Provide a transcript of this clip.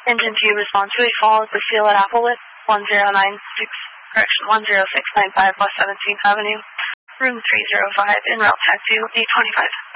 Engine 2 response to a fall at the seal at Applewood, 1695 West 17th Avenue, room 305, en route taxi 825.